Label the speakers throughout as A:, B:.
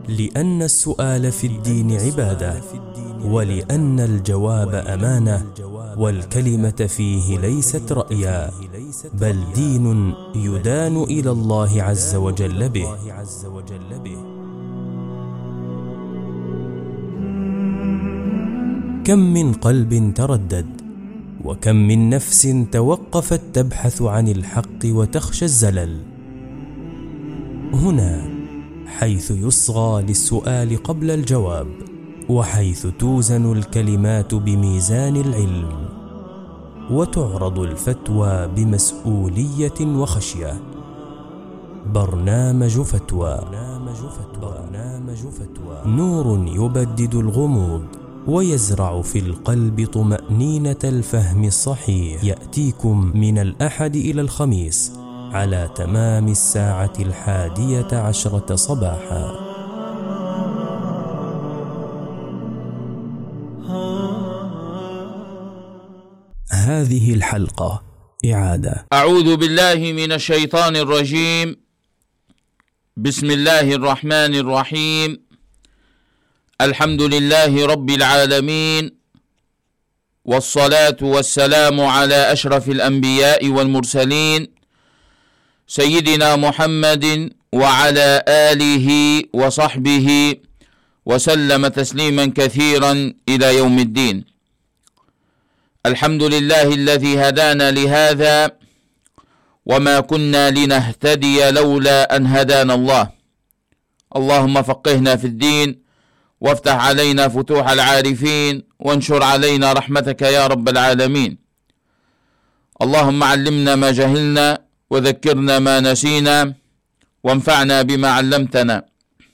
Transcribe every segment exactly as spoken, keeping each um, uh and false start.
A: لأن السؤال في الدين عبادة، ولأن الجواب أمانة، والكلمة فيه ليست رأيا، بل دين يدان إلى الله عز وجل به. كم من قلب تردد، وكم من نفس توقفت تبحث عن الحق وتخشى الزلل. هنا حيث يصغى للسؤال قبل الجواب، وحيث توزن الكلمات بميزان العلم، وتعرض الفتوى بمسؤولية وخشية. برنامج فتوى، نور يبدد الغموض ويزرع في القلب طمأنينة الفهم الصحيح. يأتيكم من الأحد إلى الخميس على تمام الساعة الحادية عشرة صباحا. هذه الحلقة إعادة.
B: أعوذ بالله من الشيطان الرجيم. بسم الله الرحمن الرحيم. الحمد لله رب العالمين، والصلاة والسلام على أشرف الأنبياء والمرسلين سيدنا محمد وعلى آله وصحبه وسلم تسليما كثيرا إلى يوم الدين. الحمد لله الذي هدانا لهذا، وما كنا لنهتدي لولا أن هدانا الله. اللهم فقهنا في الدين، وافتح علينا فتوح العارفين، وانشر علينا رحمتك يا رب العالمين. اللهم علمنا ما جهلنا، وذكرنا ما نسينا، وانفعنا بما علمتنا.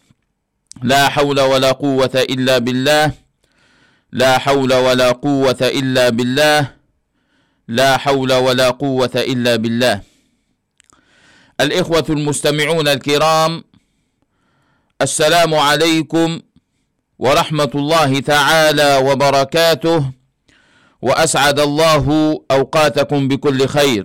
B: لا حول ولا قوة إلا بالله، لا حول ولا قوة إلا بالله، لا حول ولا قوة إلا بالله. الإخوة المستمعون الكرام، السلام عليكم ورحمة الله تعالى وبركاته، وأسعد الله أوقاتكم بكل خير.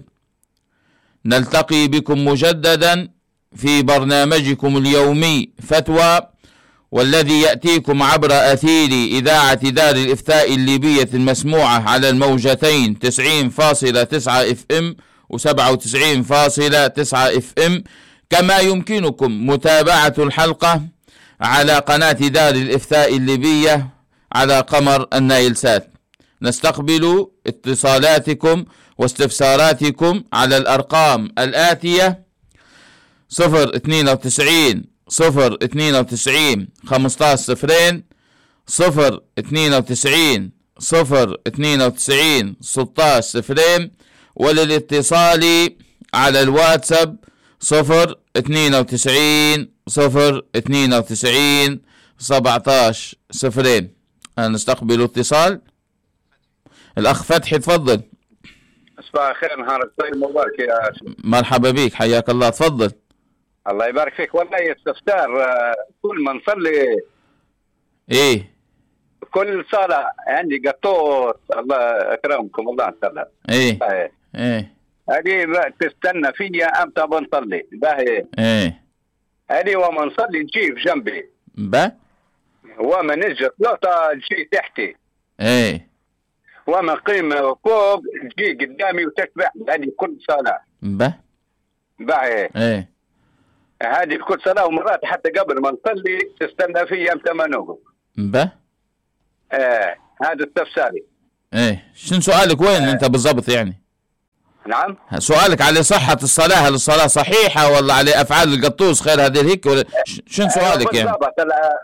B: نلتقي بكم مجددا في برنامجكم اليومي فتوى، والذي يأتيكم عبر أثير إذاعة دار الإفتاء الليبية المسموعة على الموجتين تسعين فاصلة تسعة اف ام وسبعة وتسعين فاصلة تسعة اف ام، كما يمكنكم متابعة الحلقة على قناة دار الإفتاء الليبية على قمر النايل سات. نستقبل اتصالاتكم واستفساراتكم على الأرقام الآتية: صفر اثنين وتسعين صفر اثنين وتسعين خمسطعش صفرين، صفر اثنين وتسعين صفر اثنين وتسعين ستطعش صفرين، وللاتصال على الواتساب صفر اثنين وتسعين صفر اثنين وتسعين سبعطعش صفرين. نستقبل اتصال. الأخ فتحي، تفضل.
C: صباح الخير، نهارك طيب مبارك يا شيخ.
B: مرحبا بك، حياك الله، تفضل.
C: الله يبارك فيك. والله استفسار، كل ما نصلي
B: ايه
C: كل صلاة عندي قطوط، الله أكرمكم، الله نصلي
B: ايه ايه, إيه.
C: هذه تستنى فيا أمتى بنصلي باهي
B: ايه
C: هذه وما نصلي نجيب جنبي
B: با
C: وما نجي ثلاثة نجي تحتي
B: ايه
C: وما قيم فوق تجي قدامي وتتبع. هذه كل صلاة
B: با
C: باهي
B: ايه
C: هذه كل صلاة، ومرات حتى قبل ما نصلي تستنى فيا أمتى ما نوقف.
B: با
C: ايه هذا استفساري.
B: ايه شنو سؤالك؟ وين آه. انت بالضبط يعني؟
C: نعم،
B: سؤالك على صحة الصلاة، هل الصلاة صحيحة ولا على أفعال القطوس خير هذه هيك ولا شنو سؤالك يعني؟
C: بالضبط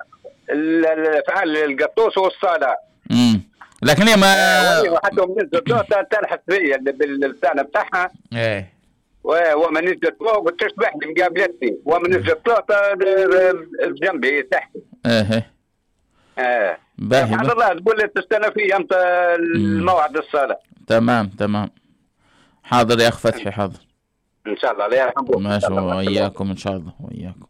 C: الأفعال القطوس والصلاة.
B: امم لكن هي ما
C: حتى من نزلت تلحس فيا باللسان بتاعها.
B: ايه
C: ومن نزلت فوق وتشبح بمقابلتي، ومن نزلت ثلاثة جنبي تحت.
B: ايه
C: ايه
B: باهي.
C: سبحان الله، تقول لي تستنى في امتى الموعد الصلاة.
B: تمام تمام، حاضر يا أخ فتحي، حاضر
C: إن شاء الله. الله يرحمكم.
B: ماشي، وإياكم إن شاء الله، وإياكم.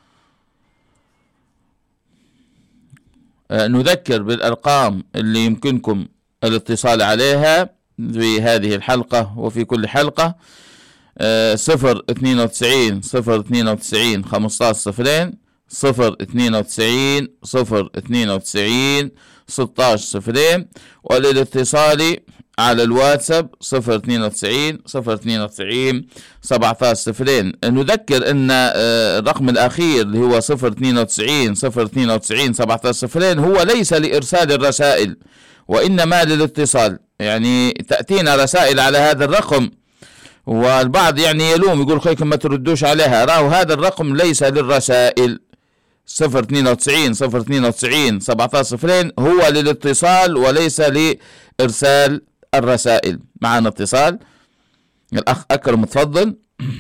B: آه نذكر بالأرقام اللي يمكنكم الاتصال عليها في هذه الحلقة وفي كل حلقة: آه صفر اثنين وتسعين صفر اثنين وتسعين خمسطعش صفرين، صفر اثنين وتسعين صفر اثنين وتسعين ستة عشر صفرين، وللاتصال على الواتساب صفر اثنين وتسعين صفر اثنين وتسعين سبعة عشر صفرين. نذكر ان الرقم الاخير اللي هو صفر اثنين وتسعين صفر اثنين وتسعين سبعة عشر صفرين هو ليس لارسال الرسائل وانما للاتصال، يعني تأتينا رسائل على هذا الرقم والبعض يعني يلوم يقول خيكم ما تردوش عليها، راهو هذا الرقم ليس للرسائل، صفر اثنين وتسعين صفر اثنين وتسعين سبعة عشر صفرين هو للاتصال وليس لإرسال الرسائل. معنا اتصال، الأخ أكرم تفضل.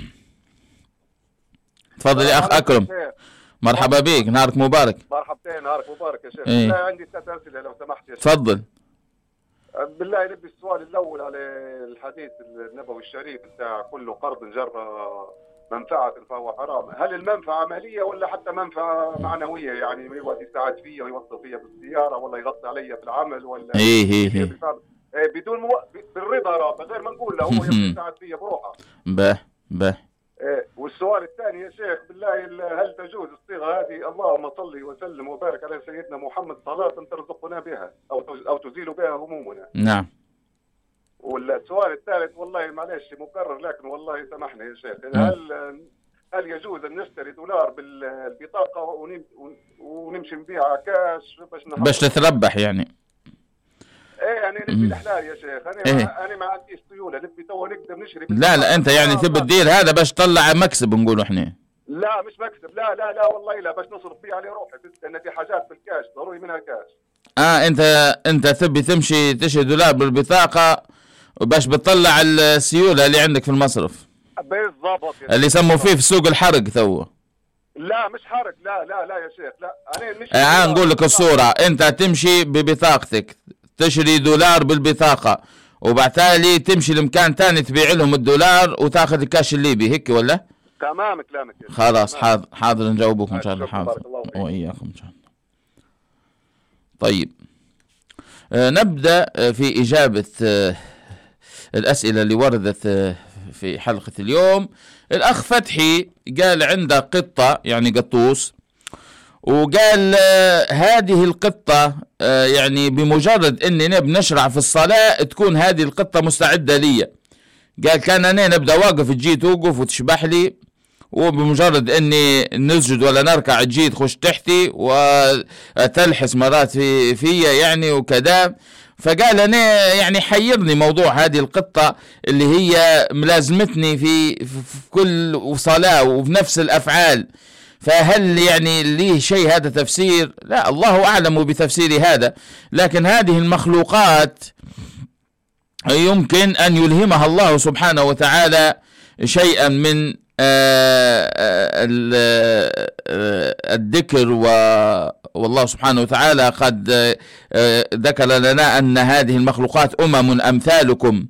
B: تفضل يا أخ أكرم. مرحبا بك، نهارك مبارك.
D: مرحبتين، نهارك مبارك يا شيخ.
B: إيه؟
D: بالله عندي ثلاث أسئلة لو سمحت يا شيخ.
B: تفضل.
D: بالله نبي السؤال الأول على الحديث النبوي الشريف بتاع كل قرض جر منفعة فهو حرام، هل المنفعة مالية ولا حتى منفعة معنوية؟ يعني يقعد يساعد فيا ويوصل فيا بالسيارة ولا يغطي علي في العمل ولا
B: إيه إيه إيه.
D: بدون مو... بالرضا رابع غير ما نقول له هو يساعد فيا بروحه.
B: به به.
D: إيه. والسؤال الثاني يا شيخ بالله هل تجوز الصيغة هذه اللهم صل وسلم وبارك على سيدنا محمد صلاة ترزقنا بها أو أو تزيل بها همومنا؟
B: نعم.
D: والسؤال الثالث والله معلش مكرر لكن والله سامحني يا شيخ، هل هل يجوز أن نشتري دولار بالبطاقة ونمشي نبيعها كاش باش
B: باش تتربح يعني؟
D: ايه يعني نبي الحلال يا شيخ، انا
B: إيه؟
D: ما انا ما عنديش سيوله، نبي تو نقدر نشري.
B: لا لا انت يعني تبي تدير هذا باش تطلع مكسب نقولوا احنا.
D: لا مش مكسب، لا لا لا والله لا، باش نصرف فيه على روحي لان في حاجات بالكاش ضروري منها كاش.
B: اه انت انت تبي تمشي تشتري دولار بالبطاقه باش بتطلع السيوله اللي عندك في المصرف.
D: بالضبط
B: اللي يسموا فيه في سوق الحرق تو.
D: لا مش حرق، لا لا لا يا شيخ لا، انا مش
B: اه نقول لك الصوره، انت تمشي ببطاقتك تشتري دولار بالبطاقة وبعتالي تمشي لمكان تاني تبيع لهم الدولار وتاخذ الكاش الليبي هيك ولا؟
D: تمام كلامك.
B: خلاص حاضر حاضر نجاوبكم ان شاء الله. حاضر واياكم ان شاء الله. طيب آه نبدأ في إجابة آه الأسئلة اللي وردت آه في حلقة اليوم. الأخ فتحي قال عنده قطة يعني قطوس، وقال آه هذه القطة آه يعني بمجرد اني نبي نشرع في الصلاة تكون هذه القطة مستعدة لي. قال كان انا نبدأ واقف تجي توقف وتشبح لي، وبمجرد اني نسجد ولا نركع تجي تخش تحتي وتلحس مرات في فيا يعني وكذا. فقال انا يعني حيرني موضوع هذه القطة اللي هي ملازمتني في, في كل صلاة وفي نفس الافعال، فهل يعني ليه شيء هذا تفسير؟ لا الله أعلم بتفسير هذا، لكن هذه المخلوقات يمكن أن يلهمها الله سبحانه وتعالى شيئا من الذكر، والله سبحانه وتعالى قد ذكر لنا أن هذه المخلوقات أمم أمثالكم،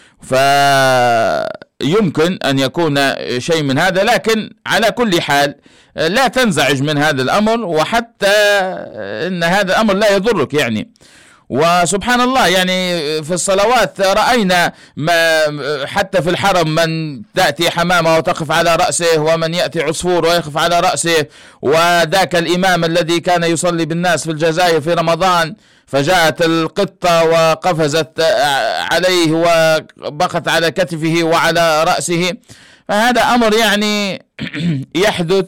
B: فيمكن أن يكون شيء من هذا. لكن على كل حال لا تنزعج من هذا الأمر، وحتى إن هذا الأمر لا يضرك يعني. وسبحان الله يعني في الصلوات رأينا ما حتى في الحرم من تأتي حمامة وتقف على رأسه، ومن يأتي عصفور ويقف على رأسه. وذاك الإمام الذي كان يصلي بالناس في الجزائر في رمضان فجاءت القطة وقفزت عليه وبقت على كتفه وعلى رأسه. فهذا أمر يعني يحدث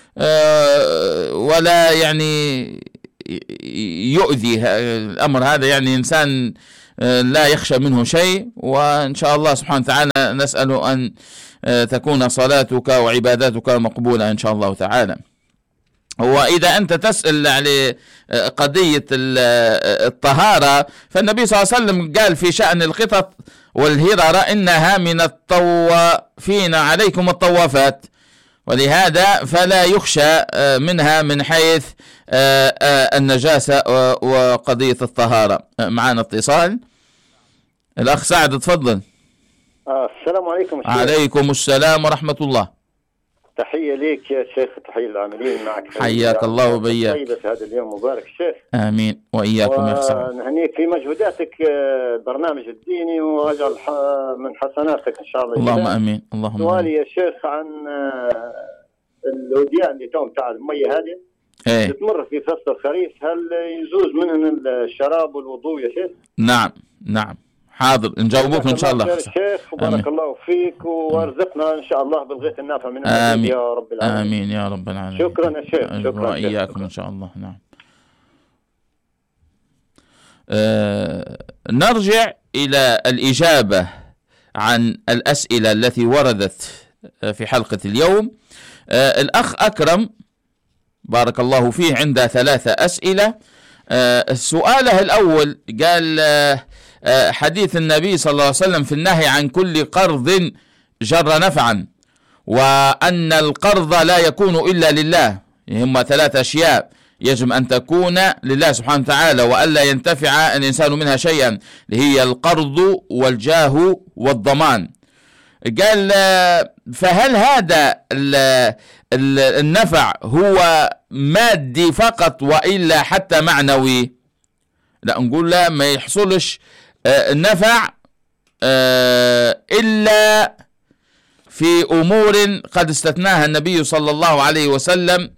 B: ولا يعني يؤذي الأمر هذا، يعني إنسان لا يخشى منه شيء. وإن شاء الله سبحانه وتعالى نسأل أن تكون صلاتك وعباداتك مقبولة إن شاء الله تعالى. وإذا أنت تسأل على قضية الطهارة فالنبي صلى الله عليه وسلم قال في شأن القطط والهرر إنها من الطوافين عليكم الطوافات، ولهذا فلا يخشى منها من حيث النجاسة وقضية الطهارة. معنا اتصال، الأخ سعد تفضل.
E: آه السلام عليكم.
B: عليكم السلام ورحمة الله.
E: تحية ليك يا شيخ، تحية للعاملين معك.
B: حياك الله وبياك.
E: طيبة في هذا اليوم مبارك شيخ.
B: آمين وإياكم يا سعد.
E: ونهنيك في مجهوداتك البرنامج الديني، واجعل من حسناتك إن شاء الله.
B: اللهم آمين اللهم آمين.
E: سؤالي يا شيخ عن الوديان اللي توم تاع المية هذه
B: ايه
E: تمر في فصل الخريف، هل يجوز منهم الشراب والوضوء يا شيخ؟
B: نعم نعم حاضر نجاوبوك ان شاء الله.
E: يا شيخ وبارك الله فيك وارزقنا ان شاء الله بالغيث النافع من
B: آمين
E: يا رب العالمين.
B: امين يا رب العالمين.
E: شكرا يا شيخ. شكرا
B: واياكم ان شاء الله. نعم. آه نرجع الى الاجابه عن الاسئله التي وردت في حلقه اليوم. آه الاخ اكرم بارك الله فيه عنده ثلاثه اسئله. آه سؤاله الاول قال آه حديث النبي صلى الله عليه وسلم في النهي عن كل قرض جر نفعا، وأن القرض لا يكون إلا لله. هم ثلاث أشياء يجب أن تكون لله سبحانه وتعالى وألا ينتفع الإنسان منها شيئا، هي القرض والجاه والضمان. قال فهل هذا النفع هو مادي فقط وإلا حتى معنوي؟ لا، نقول لا، ما يحصلش النفع إلا في أمور قد استثناها النبي صلى الله عليه وسلم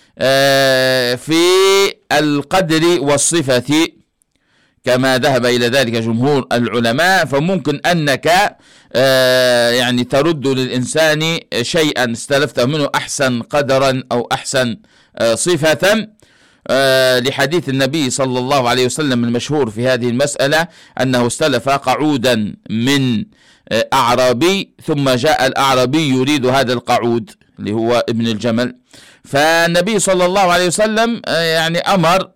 B: في القدر والصفة كما ذهب إلى ذلك جمهور العلماء. فممكن أنك يعني ترد للإنسان شيئا استلفته منه أحسن قدرا أو أحسن صفة، لحديث النبي صلى الله عليه وسلم المشهور في هذه المسألة أنه استلف قعودا من أعرابي ثم جاء الأعرابي يريد هذا القعود اللي هو ابن الجمل، فالنبي صلى الله عليه وسلم يعني أمر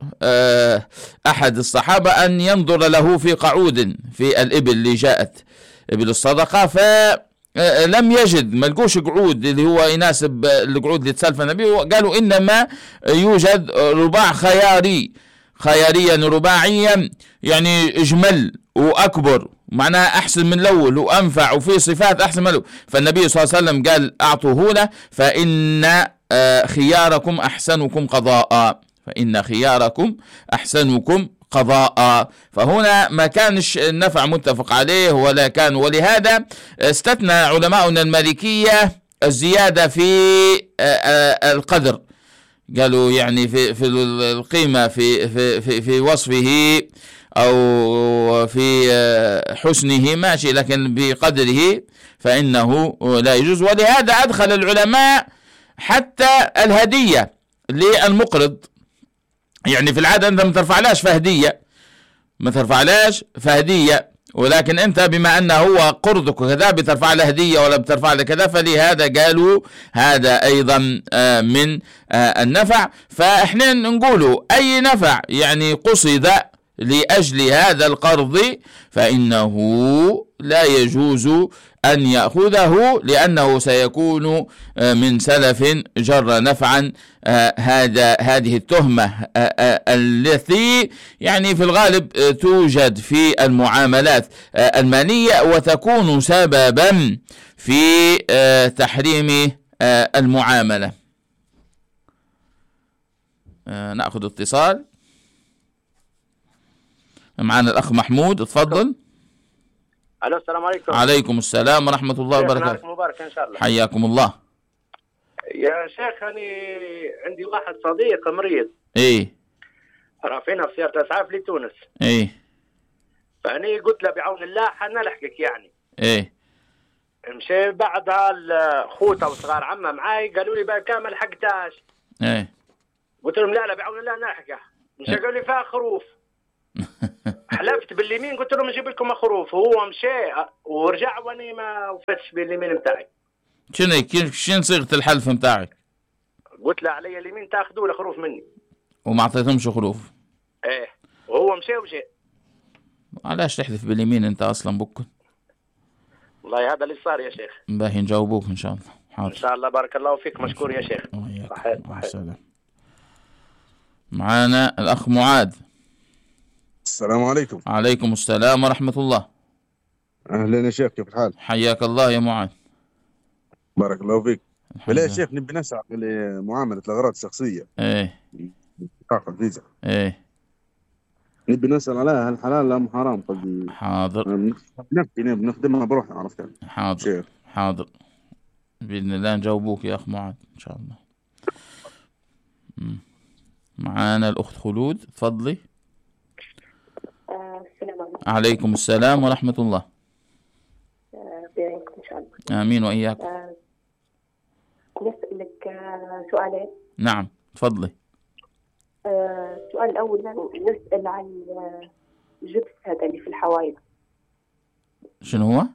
B: أحد الصحابة أن ينظر له في قعود في الإبل اللي جاءت إبل الصدقة، فلم يجد، ما لقوش قعود اللي هو يناسب القعود اللي تسلف النبي، قالوا إنما يوجد رباع خياري خياريا رباعيا يعني أجمل وأكبر، معناها أحسن من الأول وأنفع وفي صفات أحسن من الأول. فالنبي صلى الله عليه وسلم قال أعطوه له فإن خياركم أحسنكم قضاء، فإن خياركم أحسنكم قضاء. فهنا ما كانش النفع متفق عليه ولا كان، ولهذا استثنى علماؤنا المالكية الزيادة في القدر، قالوا يعني في في القيمة في في في, في وصفه أو في حسنه ماشي، لكن بقدره فإنه لا يجوز. ولهذا أدخل العلماء حتى الهدية للمقرض، يعني في العادة أنت ما ترفعلاش فهدية ما ترفعلاش فهدية، ولكن أنت بما أنه هو قرضك وكذا بترفع له هدية ولا بترفع له كذا، فلهذا قالوا هذا أيضا من النفع. فإحنا نقولوا أي نفع يعني قصد لأجل هذا القرض فإنه لا يجوز أن يأخذه، لأنه سيكون من سلف جر نفعا. هذا هذه التهمة التي يعني في الغالب توجد في المعاملات المالية وتكون سببا في تحريم المعاملة. نأخذ اتصال معنا الأخ محمود، اتفضل.
F: الو السلام عليكم.
B: عليكم السلام ورحمة الله وبركاته.
F: مبارك ان شاء الله.
B: حياكم الله.
F: يا شيخ أنا عندي واحد صديق مريض.
B: ايه.
F: رافعينها في سيارة اسعاف لتونس.
B: ايه.
F: فأنا قلت له بعون الله حنلحقك يعني.
B: ايه.
F: مشي بعدها خوته وصغار عمه معاي قالوا لي بقى كامل لحقتاش.
B: ايه.
F: قلت لهم لا لا بعون الله نلحقه. مشي قالوا لي فيها خروف. حلفت باليمين قلت لهم نجيب لكم خروف، هو مشى ورجع واني ما وفتش باليمين بتاعي.
B: شنو شنو صيغه الحلف بتاعك؟
F: قلت له علي اليمين تاخذوا له خروف مني.
B: وما اعطيتهمش خروف؟
F: ايه وهو مشى وجاء.
B: علاش تحلف باليمين انت اصلا بكل؟
F: والله هذا اللي صار يا شيخ.
B: باهي نجاوبوك ان شاء الله.
F: حاضر. ان شاء الله بارك الله فيك، مشكور يا شيخ.
B: صحيح صحيح. معانا الاخ معاذ.
G: السلام عليكم.
B: عليكم السلام ورحمة الله.
G: أهلا يا شيخ، كيف الحال؟
B: حياك الله يا معاذ.
G: بارك الله فيك. بالله يا شيخ نبي نسعى لمعاملة الأغراض الشخصية.
B: إيه.
G: بطاقة الفيزا.
B: إيه.
G: نبي نسأل عليها هل حلال أم حرام؟ قصدي.
B: حاضر.
G: نبي بنخدمها بروحنا، عرفت؟
B: حاضر.
G: شيخ.
B: حاضر. بإذن الله نجاوبوك يا أخ معاذ إن شاء الله. معانا الأخت خلود، تفضلي.
H: آه السلام عليكم.
B: عليكم السلام ورحمة الله.
H: آه بيعينكم إن شاء الله.
B: آمين وإياكم.
H: آه نسألك آه سؤالين.
B: نعم تفضلي.
H: آه السؤال الأول نسأل عن الجبس هذا اللي في الحوايض.
B: شنو هو؟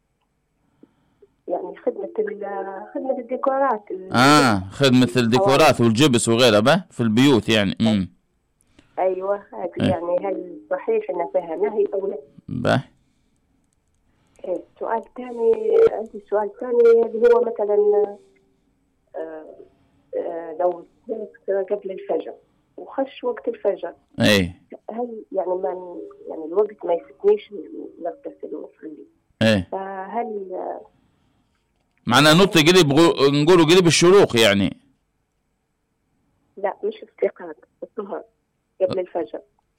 H: يعني خدمة خدمة الديكورات.
B: اه خدمة الديكورات والجبس وغيرها به في البيوت يعني. امم
H: ايوه هذه
B: أي.
H: يعني هل صحيح ان فيها نهي او لا؟
B: به.
H: ايه سؤال ثاني، عندي سؤال ثاني اللي هو مثلا آه آه لو قبل الفجر وخش وقت الفجر.
B: اي.
H: هل يعني ما يعني الوقت ما يفتنيش نغتسل ونصلي.
B: ايه.
H: فهل
B: معناه نط قلب نقولوا قلب الشروق يعني.
H: لا مش استيقاظ، الظهر قبل الفجر.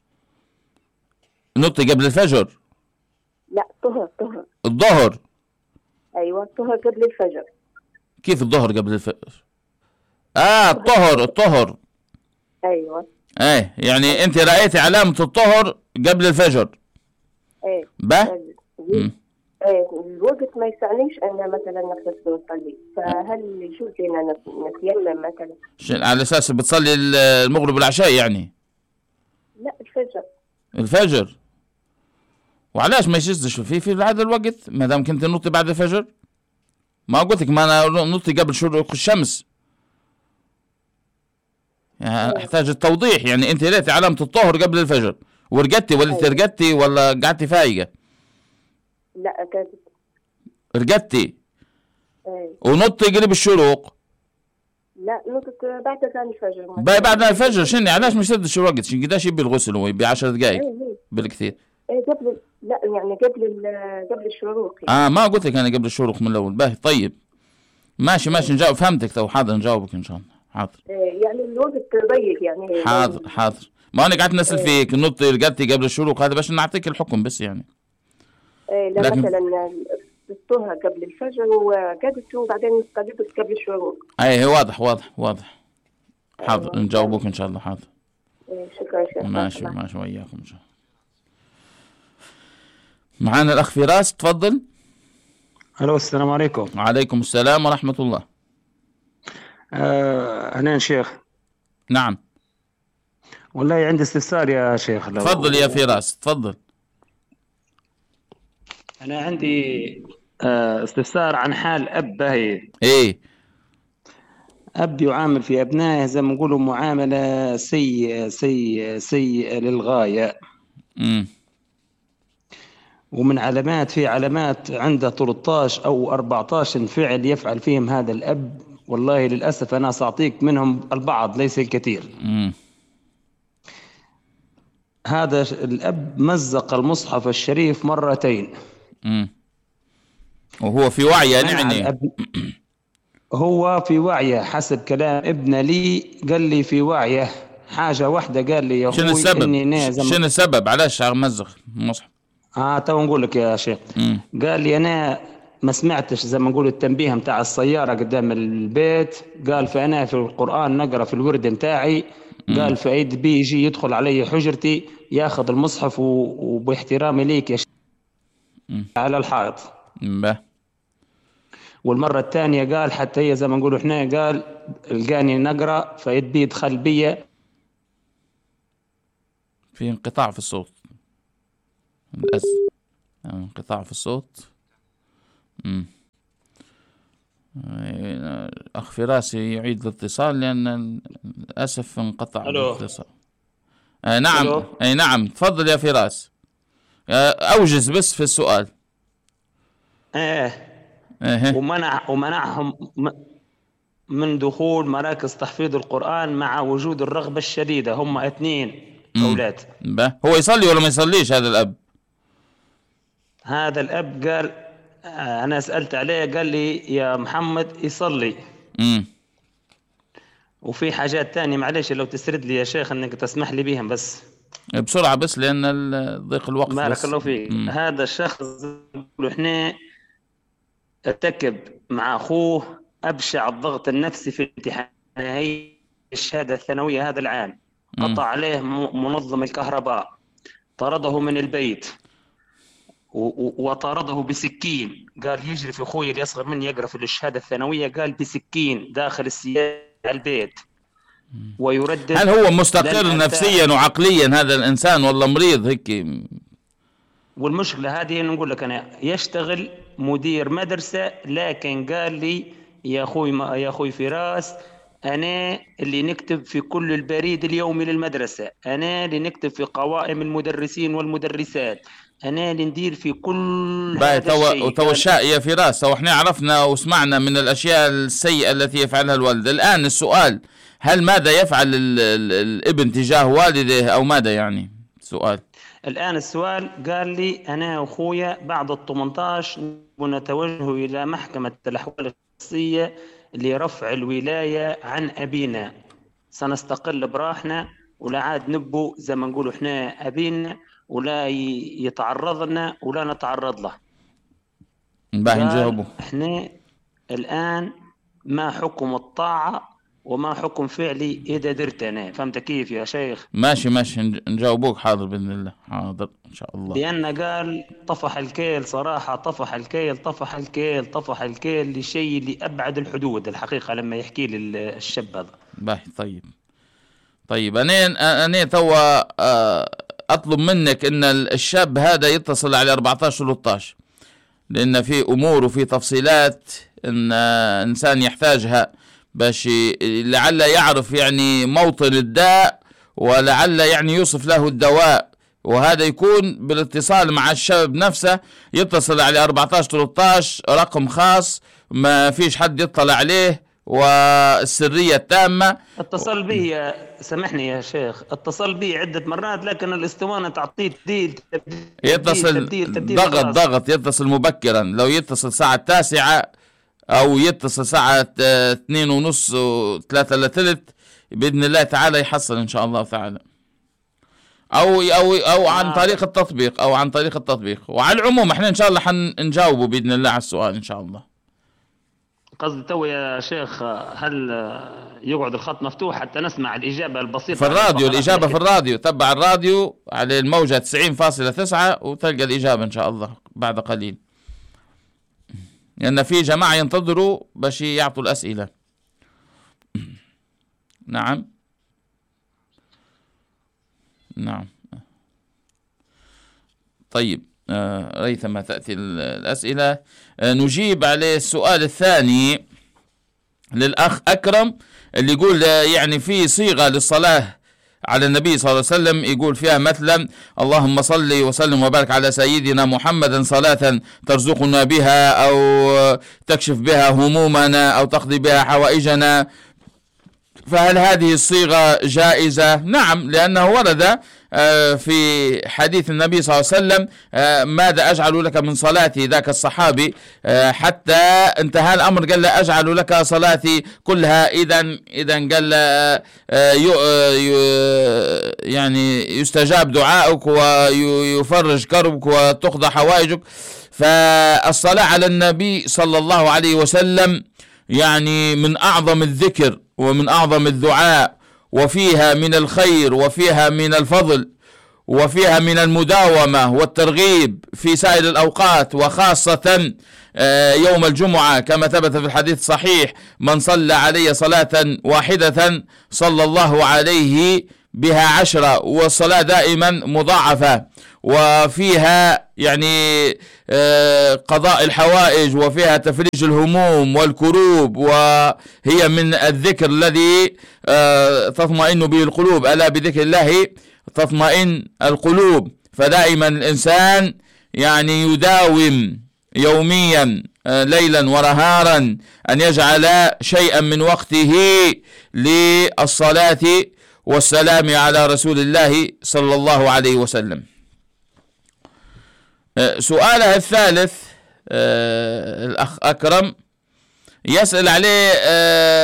B: نط قبل الفجر؟
H: لا الظهر الظهر.
B: الظهر.
H: ايوه الظهر قبل الفجر.
B: كيف الظهر قبل الفجر؟ اه الطهر الطهر.
H: ايوه.
B: ايه يعني انت رأيتي علامة الطهر قبل الفجر.
H: ايه.
B: به؟
H: ايه الوقت ما يسعنيش ان مثلا نغتسل ونصلي، فهل يجوز لنا نتيمم مثلا؟
B: على اساس بتصلي المغرب والعشاء يعني؟
H: لا الفجر.
B: الفجر. وعلاش ما يجوزش في في هذا الوقت ما دام كنت نطي بعد الفجر؟ ما قلت لك ما انا نطي قبل شروق الشمس. يعني احتاج التوضيح، يعني انت لقيتي علامة الطهر قبل الفجر ورقدتي ولا أيوة. رقدتي ولا قعدتي فايقة؟
H: لا رقدت.
B: رقدتي.
H: ايوه.
B: ونطي قرب الشروق؟
H: لا نطت بعد اذان الفجر.
B: بعد الفجر شنو علاش ما يسدش الوقت؟ شنو قداش يبي الغسل؟ هو يبي عشر دقائق
H: أيوة.
B: بالكثير.
H: ايه قبل لا يعني قبل قبل الشروق
B: يعني. اه ما قلت لك انا قبل الشروق من الاول. باهي طيب ماشي ماشي نجاوب فهمتك تو. حاضر نجاوبك ان شاء الله. حاضر.
H: إيه يعني الوقت ضيق يعني.
B: حاضر حاضر. ما انا قعدت نسال إيه. فيك نطي رقدتي قبل الشروق هذا باش نعطيك الحكم بس يعني.
H: إيه لا لكن... مثلا الطهر قبل الفجر وقعدت وبعدين قعدت قبل الشروق.
B: اي واضح واضح واضح. حاضر أيوة. نجاوبك ان شاء الله. حاضر.
H: إيه شكرا شكرا.
B: ماشي ماشي وياكم ان شاء الله. معانا الاخ فراس، تفضل.
I: الو السلام عليكم.
B: وعليكم السلام ورحمة الله.
I: آه أهلا شيخ.
B: نعم.
I: والله عندي استفسار يا شيخ.
B: تفضل يا فراس تفضل.
I: أنا عندي آه استفسار عن حال أب باهي.
B: إيه.
I: أب يعامل في أبنائه زي ما نقولوا معاملة سيئة سيئة سيئة للغاية.
B: امم
I: ومن علامات في علامات عنده ثلاثة عشر أو أربعة عشر فعل يفعل فيهم هذا الأب. والله للأسف أنا سأعطيك منهم البعض ليس الكثير.
B: مم.
I: هذا الأب مزق المصحف الشريف مرتين.
B: مم. وهو في وعيه يعني.
I: هو في وعيه حسب كلام ابن لي، قال لي في وعيه. حاجة واحدة قال لي يا أخوي.
B: شنو السبب؟ شنو السبب علاش مزق المصحف؟
I: اه تو نقول لك يا شيخ.
B: مم.
I: قال لي أنا ما سمعتش زي ما نقول التنبيه متاع السيارة قدام البيت. قال فأنا في القرآن نقرأ في الورد متاعي. قال فأيد بي يجي يدخل علي حجرتي ياخذ المصحف وباحترامي ليك يا شيخ على الحائط.
B: به.
I: والمرة الثانية قال حتى هي زي ما نقولوا احنا قال القاني نقرأ فأيد بي يدخل بي.
B: في انقطاع في الصوت للأسف. انقطاع في الصوت. امم اخ فراس يعيد الاتصال لان للاسف انقطع الاتصال. آه نعم. ألو. اي نعم تفضل يا فراس. آه اوجز بس في السؤال.
I: ايه
B: ايه
I: ومنع ومنعهم من دخول مراكز تحفيظ القرآن مع وجود الرغبة الشديدة. هم اثنين اولاد.
B: به. هو يصلي ولا ما يصليش هذا الاب؟
I: هذا الاب قال أنا سألت عليه قال لي يا محمد يصلي.
B: امم
I: وفي حاجات تانية معلش لو تسرد لي يا شيخ انك تسمح لي بهم بس
B: بسرعة بس لأن ضيق الوقت.
I: بارك الله فيك. هذا الشخص احنا ارتكب مع أخوه أبشع الضغط النفسي في امتحاني الشهادة الثانوية هذا العام. قطع عليه منظم الكهرباء، طرده من البيت وطارده بسكين. قال يجري في أخوي اللي أصغر مني يقرأ في الشهادة الثانوية، قال بسكين داخل السيارة البيت ويردد.
B: هل هو مستقر نفسيا وعقليا هذا الإنسان ولا مريض هيك؟
I: والمشكلة هذه نقول لك أنا يشتغل مدير مدرسة، لكن قال لي يا أخوي ما يا أخوي فراس، أنا اللي نكتب في كل البريد اليومي للمدرسة، أنا اللي نكتب في قوائم المدرسين والمدرسات، أنا اللي ندير في كل هذا الشيء.
B: وتو الشاء يا فراس، وإحنا عرفنا وسمعنا من الأشياء السيئة التي يفعلها الوالد. الآن السؤال، هل ماذا يفعل ال ال الابن تجاه والده أو ماذا يعني؟ سؤال
I: الآن السؤال، قال لي أنا وأخويا بعد الثمنتاش نتوجه إلى محكمة الأحوال الشخصية لرفع الولاية عن أبينا، سنستقل براحنا ولا عاد نبو زي ما نقولوا إحنا أبينا ولا يتعرض لنا ولا نتعرض له.
B: باهي نجاوبه.
I: إحنا الآن ما حكم الطاعة وما حكم فعلي إذا درت أنا؟ فهمت كيف يا شيخ؟
B: ماشي ماشي نجاوبوك، حاضر بإذن الله، حاضر إن شاء الله.
I: لأن قال طفح الكيل صراحة، طفح الكيل طفح الكيل طفح الكيل لشيء لأبعد الحدود الحقيقة لما يحكي لي الشاب هذا.
B: باهي طيب طيب أنا أنا توا أطلب منك إن الشاب هذا يتصل على أربعتاش ثلاثتاش، لأن في أمور وفي تفصيلات إن إنسان يحتاجها باش لعل يعرف يعني موطن الداء، ولعل يعني يوصف له الدواء، وهذا يكون بالاتصال مع الشاب نفسه. يتصل على أربعتاش ثلاثتاش، رقم خاص ما فيش حد يطلع عليه والسرية التامة.
I: اتصل بي سامحني يا شيخ، اتصل بي عدة مرات لكن الاسطوانة تعطيه تبديل تبديل
B: يتصل
I: تبديل تبديل
B: ضغط
I: خلاص.
B: ضغط يتصل مبكرا، لو يتصل ساعة التاسعة أو يتصل ساعة اثنين ونص وثلاثة إلا ثلث بإذن الله تعالى يحصل إن شاء الله تعالى، أو أو أو عن طريق التطبيق أو عن طريق التطبيق. وعلى العموم إحنا إن شاء الله حنجاوبه بإذن الله على السؤال إن شاء الله.
I: قصدي تو يا شيخ، هل يقعد الخط مفتوح حتى نسمع الإجابة البسيطة
B: في الراديو؟ الإجابة في الراديو، تبع الراديو على الموجة تسعين فاصلة تسعة وتلقى الإجابة إن شاء الله بعد قليل، لأن في جماعة ينتظروا باش يعطوا الأسئلة. نعم نعم طيب آه ريثما تأتي الأسئلة. آه نجيب على السؤال الثاني للأخ أكرم اللي يقول آه يعني في صيغة للصلاة على النبي صلى الله عليه وسلم، يقول فيها مثلا اللهم صل وسلم وبارك على سيدنا محمد صلاة ترزقنا بها أو تكشف بها همومنا أو تقضي بها حوائجنا، فهل هذه الصيغة جائزة؟ نعم، لأنه ورد في حديث النبي صلى الله عليه وسلم ماذا أجعل لك من صلاتي، ذاك الصحابي حتى انتهى الأمر قال له أجعل لك صلاتي كلها. إذا إذا قال يعني يستجاب دعائك ويفرج كربك وتقضى حوائجك. فالصلاة على النبي صلى الله عليه وسلم يعني من أعظم الذكر ومن أعظم الدعاء، وفيها من الخير وفيها من الفضل وفيها من المداومة والترغيب في سائر الأوقات، وخاصة يوم الجمعة كما ثبت في الحديث الصحيح من صلى علي صلاة واحدة صلى الله عليه بها عشرة، والصلاة دائما مضاعفة، وفيها يعني قضاء الحوائج وفيها تفريج الهموم والكروب، وهي من الذكر الذي تطمئن به القلوب، ألا بذكر الله تطمئن القلوب. فدائما الإنسان يعني يداوم يوميا ليلا ونهارا أن يجعل شيئا من وقته للصلاة والسلام على رسول الله صلى الله عليه وسلم. سؤالها الثالث الأخ أكرم يسأل عليه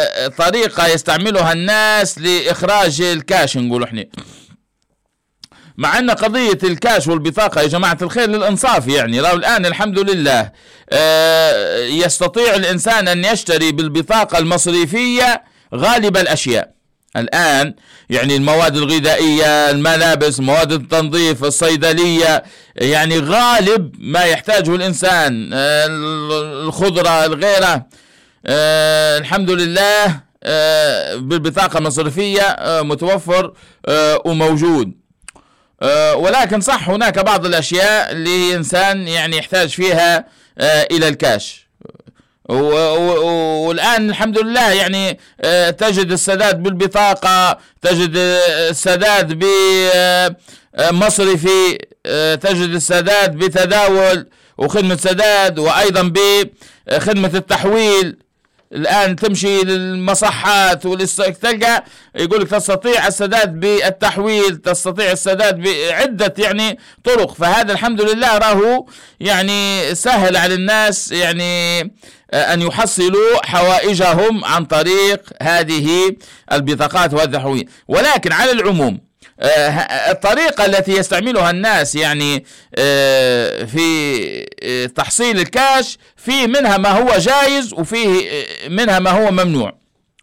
B: طريقة يستعملها الناس لإخراج الكاش، نقول احنا مع أن قضية الكاش والبطاقة يا جماعة الخير للإنصاف، يعني لو الآن الحمد لله يستطيع الإنسان أن يشتري بالبطاقة المصرفية غالب الأشياء الآن، يعني المواد الغذائية، الملابس، مواد التنظيف، الصيدلية، يعني غالب ما يحتاجه الإنسان، الخضرة الغيرة، الحمد لله بالبطاقة المصرفية متوفر وموجود. ولكن صح هناك بعض الأشياء اللي إنسان يعني يحتاج فيها إلى الكاش، والآن الحمد لله يعني تجد السداد بالبطاقة، تجد السداد بمصرفي، تجد السداد بتداول وخدمة سداد، وأيضا بخدمة التحويل. الآن تمشي للمصحات تلقى يقولك تستطيع السداد بالتحويل، تستطيع السداد بعدة يعني طرق. فهذا الحمد لله راهو يعني سهل على الناس يعني أن يحصلوا حوائجهم عن طريق هذه البطاقات والتحويل. ولكن على العموم الطريقة التي يستعملها الناس يعني في تحصيل الكاش في منها ما هو جائز وفيه منها ما هو ممنوع.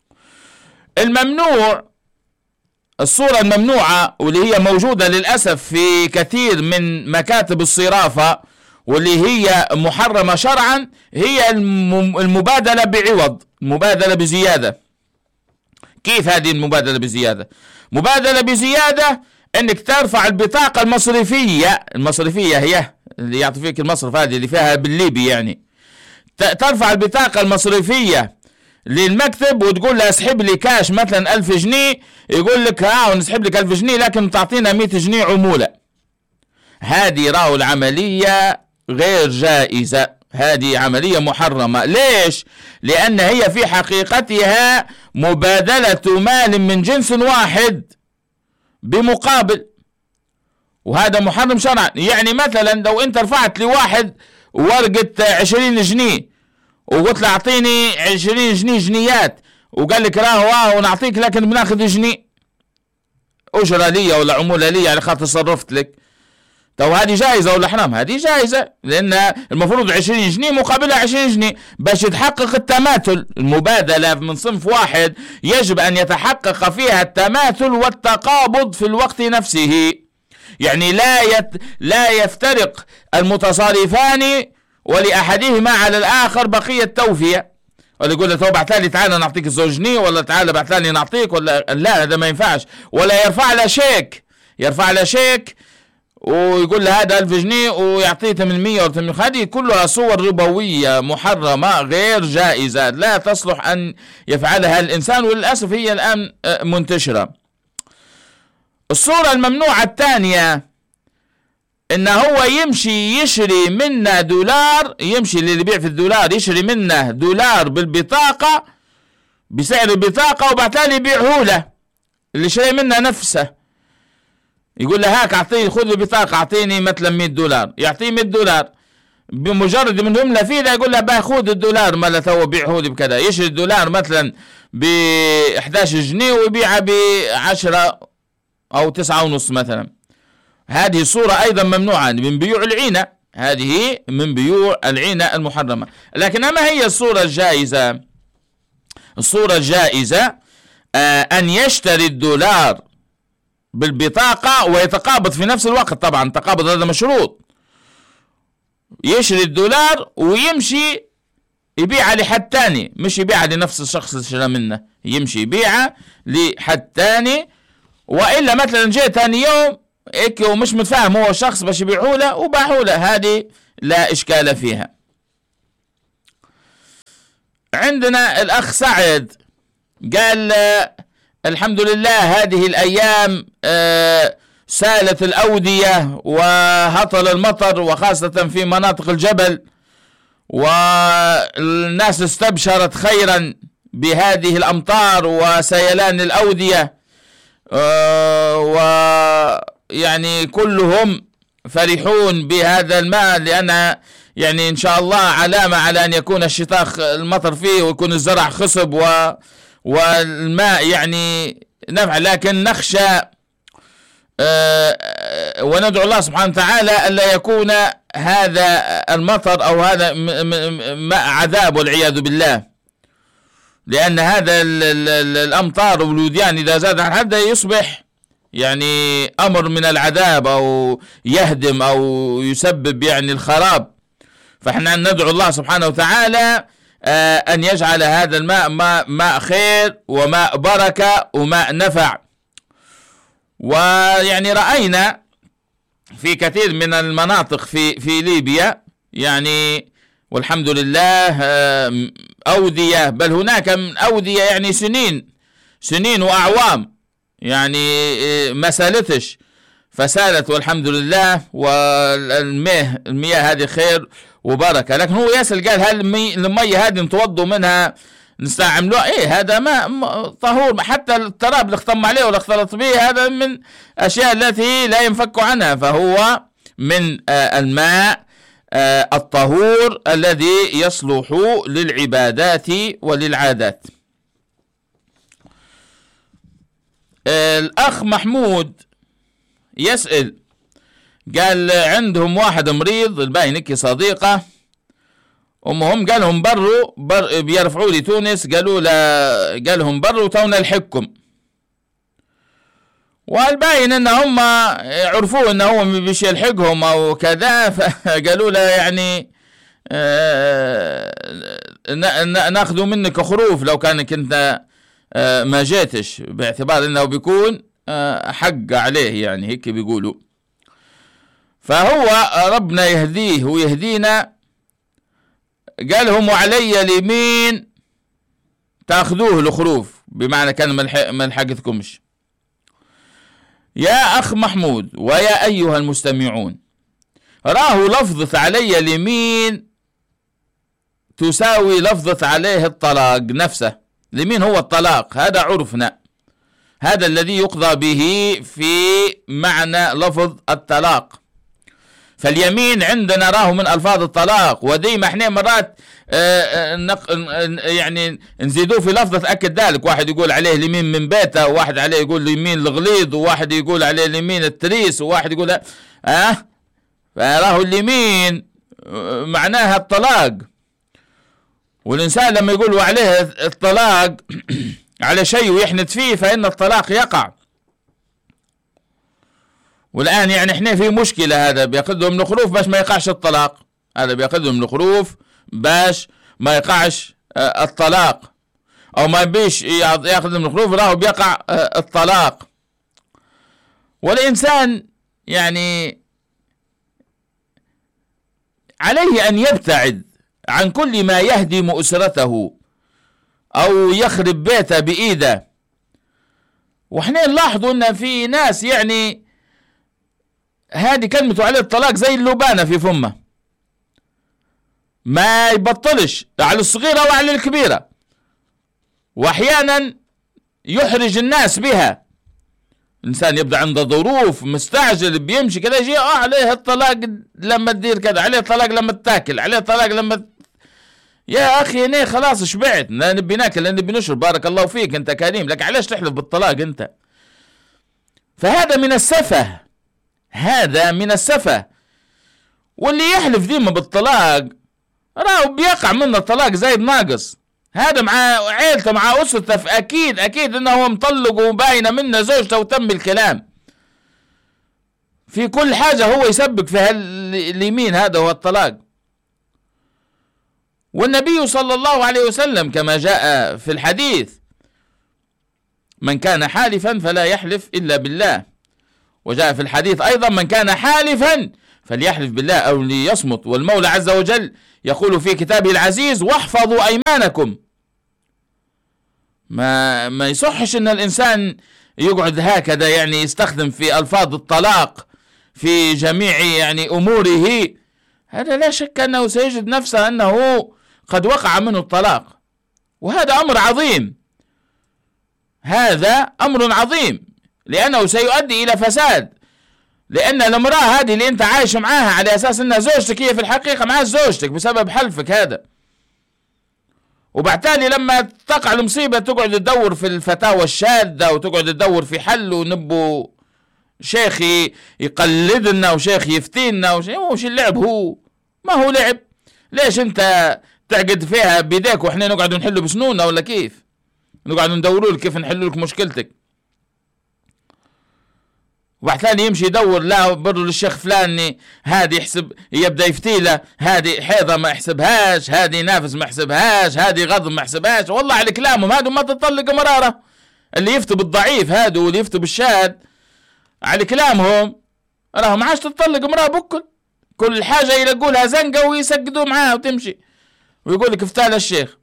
B: الممنوع الصورة الممنوعة واللي هي موجودة للأسف في كثير من مكاتب الصرافة واللي هي محرمة شرعا هي المبادلة بعوض، المبادلة بزيادة. كيف هذه المبادلة بزيادة؟ مبادلة بزيادة انك ترفع البطاقة المصرفية، المصرفية هي اللي يعطي فيك المصرف هذه اللي فيها بالليبي، يعني ترفع البطاقة المصرفية للمكتب وتقول له اسحب لي كاش مثلا ألف جنيه، يقول لك ها نسحب لك ألف جنيه لكن تعطينا مئة جنيه عمولة. هذه راهو العملية غير جائزة، هذه عملية محرمة. ليش؟ لأن هي في حقيقتها مبادلة مال من جنس واحد بمقابل، وهذا محرم شرعا. يعني مثلا لو انت رفعت لواحد ورقة عشرين جنيه وقلت له اعطيني عشرين جنيه جنيات وقال لك راهو راهو نعطيك لكن بناخذ جنيه أجرة لي ولا عمولة لي على خاطر صرفت لك. طب هذه جائزة ولا حرام؟ هذه جائزة، لأن المفروض عشرين جنيه مقابلها عشرين جنيه. باش يتحقق التماثل، المبادلة من صنف واحد يجب أن يتحقق فيها التماثل والتقابض في الوقت نفسه، يعني لا يت... لا يفترق المتصارفان ولأحدهما على الآخر بقية توفية، ولا يقول له تو بعتلي تعالى نعطيك الزوج جنيه ولا تعالى بعتلي نعطيك، ولا لا هذا ما ينفعش. ولا يرفع له شيك، يرفع له شيك ويقول له هذا ألف جنيه ويعطيه ثمانمية ولا ثمانمية. هذه كلها صور ربوية محرمة غير جائزة، لا تصلح أن يفعلها الإنسان، وللأسف هي الآن منتشرة. الصورة الممنوعة الثانية إنه هو يمشي يشري منا دولار، يمشي اللي يبيع في الدولار يشري منه دولار بالبطاقة بسعر البطاقة وبعتالي يبيعه له اللي شري منه نفسه. يقول له هاك اعطيني خذ البطاقة اعطيني مثلا مئة دولار، يعطيه مئة دولار، بمجرد من هم فيه يقول له باخذ الدولار ماله تو بيعه لي بكذا. يشري الدولار مثلا ب إحدى عشر جنيه ويبيعها ب عشرة او تسعة ونص مثلا. هذه صورة ايضا ممنوعة من بيوع العينة، هذه من بيوع العينة المحرمة. لكن ما هي الصورة الجائزة؟ الصورة الجائزة آه ان يشتري الدولار بالبطاقة ويتقابض في نفس الوقت. طبعا التقابض هذا مشروط، يشري الدولار ويمشي يبيعها لحد تاني، مش يبيعها لنفس الشخص اللي شرى منه، يمشي يبيعها لحد تاني. وإلا مثلا جاء تاني يوم هيك ومش متفاهم هو الشخص باش يبيعه له وباعه له، هذه لا إشكال فيها. عندنا الأخ سعد قال الحمد لله هذه الأيام آه سالت الأودية وهطل المطر وخاصة في مناطق الجبل، والناس استبشرت خيرا بهذه الأمطار وسيلان الأودية، آه ويعني كلهم فرحون بهذا الماء، لأن يعني إن شاء الله علامة على أن يكون الشتاء المطر فيه ويكون الزرع خصب و والماء يعني نفع. لكن نخشى وندعو الله سبحانه وتعالى ألا يكون هذا المطر أو هذا ماء عذاب والعياذ بالله، لأن هذا الأمطار والوديان إذا زاد عن حده يصبح يعني أمر من العذاب أو يهدم أو يسبب يعني الخراب. فإحنا ندعو الله سبحانه وتعالى أن يجعل هذا الماء ماء خير وماء بركة وماء نفع. ويعني رأينا في كثير من المناطق في في ليبيا يعني والحمد لله أودية، بل هناك من أودية يعني سنين سنين وأعوام يعني ما سالتش فسالت والحمد لله، والمياه المياه هذه خير وبركة. لكن هو يسأل قال هل المية هذه نتوضوا منها نستعملوها؟ ايه هذا ماء طهور، حتى التراب اللي اختم عليه ولا اختلط به هذا من أشياء التي لا ينفك عنها، فهو من الماء الطهور الذي يصلح للعبادات وللعادات. الأخ محمود يسأل قال عندهم واحد مريض الباينكي صديقة أمهم قالهم بروا بر بيرفعوا لي تونس، قالوا له قالهم بروا تونا الحكم، والباين ان هم عرفوه انه هو مش يلحقهم او كذا، فقالوا له يعني ناخذوا منك خروف لو كانك انت ما جيتش، باعتبار انه بيكون حق عليه يعني هيك بيقولوا. فهو ربنا يهديه ويهدينا، قالهم وعلي اليمين تاخذوه الخروف، بمعنى كان ما لحقتكمش. يا أخ محمود ويا أيها المستمعون، راه لفظة علي اليمين تساوي لفظة عليه الطلاق نفسه. اليمين هو الطلاق، هذا عرفنا، هذا الذي يقضى به في معنى لفظ الطلاق. فاليمين عندنا راه من ألفاظ الطلاق، وديما احنا مرات اه اه يعني نزيدوه في لفظة تأكد ذلك، واحد يقول عليه اليمين من بيته، وواحد عليه يقول اليمين الغليظ، وواحد يقول عليه اليمين التريس، وواحد يقول اه فراه اليمين معناها الطلاق. والإنسان لما يقول عليه الطلاق على شيء ويحنت فيه فإن الطلاق يقع. والآن يعني احنا في مشكلة، هذا بياخذهم الخروف باش ما يقعش الطلاق، هذا بياخذهم الخروف باش ما يقعش الطلاق، أو ما بيش ياخذهم الخروف راهو بيقع الطلاق. والإنسان يعني عليه أن يبتعد عن كل ما يهدم أسرته أو يخرب بيته بإيده. وإحنا نلاحظوا أن في ناس يعني هذه كلمته عليه الطلاق زي اللبانة في فمه، ما يبطلش على الصغيرة وعلى الكبيرة، وأحيانا يحرج الناس بها. الإنسان يبدأ عنده ظروف مستعجل بيمشي كذا يجي آه عليه الطلاق لما تدير كذا، عليه الطلاق لما تاكل، عليه الطلاق لما ت... يا أخي أنا خلاص شبعت، لا نبي ناكل لا نبي نشرب، بارك الله فيك أنت كريم، لك علاش تحلف بالطلاق أنت؟ فهذا من السفه، هذا من السفه. واللي يحلف ديما بالطلاق راهو بيقع منه الطلاق زايد ناقص، هذا مع عيلته مع أسرته فأكيد أكيد أنه هو مطلق وباينة منه زوجته وتم الكلام في كل حاجة، هو يسبق في اليمين هذا هو الطلاق. والنبي صلى الله عليه وسلم كما جاء في الحديث من كان حالفا فلا يحلف إلا بالله، وجاء في الحديث أيضا من كان حالفا فليحلف بالله أو ليصمت. والمولى عز وجل يقول في كتابه العزيز واحفظوا أيمانكم. ما ما يصحش أن الإنسان يقعد هكذا يعني يستخدم في ألفاظ الطلاق في جميع يعني أموره، هذا لا شك أنه سيجد نفسه أنه قد وقع منه الطلاق، وهذا أمر عظيم، هذا أمر عظيم لأنه سيؤدي إلى فساد. لأن المرأة هذه اللي أنت عايش معاها على أساس أنها زوجتك هي في الحقيقة معها زوجتك بسبب حلفك هذا، وبالتالي لما تقع المصيبة تقعد تدور في الفتاوى الشاذة وتقعد تدور في حل ونبو شيخ يقلدنا وشيخ يفتينا وش اللعب هو؟ ما هو لعب. ليش انت تعقد فيها بيديك واحنا نقعد نحله بسنوننا ولا كيف؟ نقعد ندوروا لك كيف نحلوا لك مشكلتك. وبعد ثاني يمشي يدور لا برضو للشيخ فلاني هذه يحسب يبدا يفتيله، هذه حيضه ما يحسبهاش، هذه نافس ما يحسبهاش، هذه غضب ما يحسبهاش. والله على كلامهم هادو ما تطلق مراره. اللي يفتوا بالضعيف هادو واللي يفتوا بالشاذ على كلامهم راهو ما عادش تطلق مراه بكل. كل حاجه يلقوا زنقه ويسقدوا معاها وتمشي ويقول لك افتال الشيخ.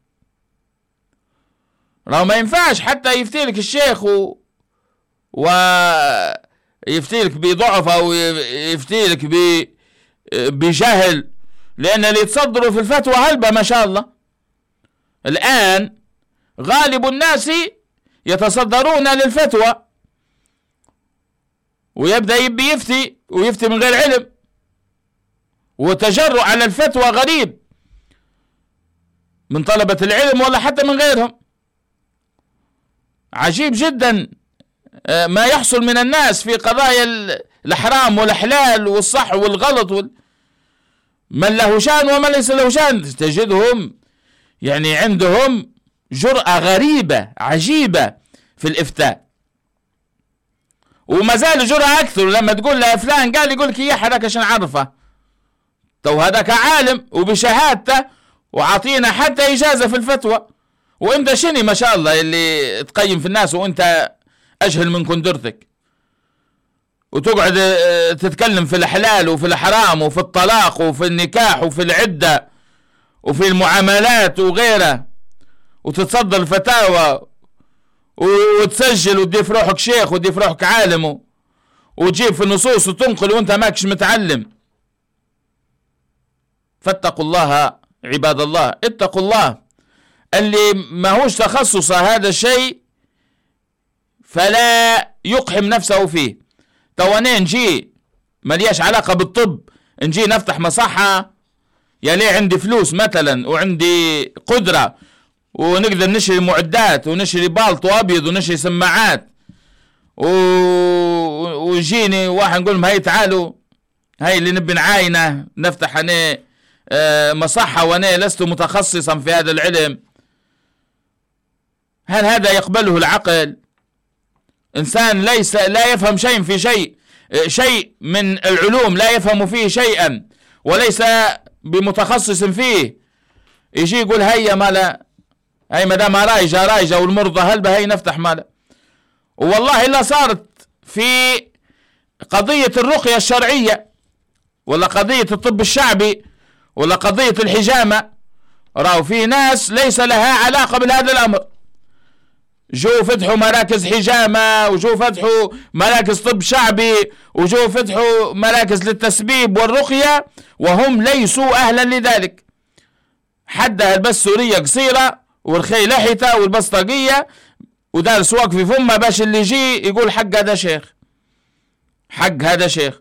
B: راهو ما ينفعش حتى يفتيلك الشيخ و و يفتيلك بضعف او يفتيلك ب بجهل، لان اللي يتصدروا في الفتوى هلبة ما شاء الله. الان غالب الناس يتصدرون للفتوى ويبدأ يبي يفتي ويفتي من غير علم، وتجرؤ على الفتوى غريب من طلبة العلم ولا حتى من غيرهم. عجيب جدا ما يحصل من الناس في قضايا الحرام والحلال والصح والغلط وال... من له شان ومن ليس له شان. تجدهم يعني عندهم جرأة غريبة عجيبة في الإفتاء، وما زال جرأة أكثر لما تقول له فلان قال يقول لك إياه حركة عشان عرفه. تو هذاك عالم وبشهادته وعطينا حتى إجازة في الفتوى، وأنت شني ما شاء الله اللي تقيم في الناس وأنت أجهل من كندرتك، وتقعد تتكلم في الحلال وفي الحرام وفي الطلاق وفي النكاح وفي العدة وفي المعاملات وغيره، وتتصدر الفتاوى وتسجل وتضيف روحك شيخ وتضيف روحك عالم وتجيب في النصوص وتنقل وانت ماكش متعلم. فاتقوا الله عباد الله، اتقوا الله. اللي ما هوش تخصص هذا الشيء فلا يقحم نفسه فيه. توانين نجي ملياش علاقة بالطب، نجي نفتح مصحة يا ليه عندي فلوس مثلا وعندي قدرة ونقدر نشري معدات ونشري بالط وابيض ونشري سماعات و... ويجيني واحد نقول لهم هاي تعالوا هاي اللي نبي نعاينه نفتح انا مصحة وانا لست متخصصا في هذا العلم. هل هذا يقبله العقل؟ انسان ليس لا يفهم شيء في شيء شيء من العلوم لا يفهم فيه شيئا وليس بمتخصص فيه، يجي يقول هيا مالا هي ما دام رايجه رايجه والمرضى هلبة هي نفتح مالا. والله الا صارت في قضيه الرقيه الشرعيه ولا قضيه الطب الشعبي ولا قضيه الحجامه، راهو في ناس ليس لها علاقه بهذا الامر، جو فتحوا مراكز حجامه وجو فتحوا مراكز طب شعبي وجو فتحوا مراكز للتسبيب والرقيه وهم ليسوا اهلا لذلك. حدها البس سوريه قصيره والخي لحيته والبسطاقيه ودار سواق في فمه باش اللي يجي يقول حق هذا شيخ، حق هذا شيخ.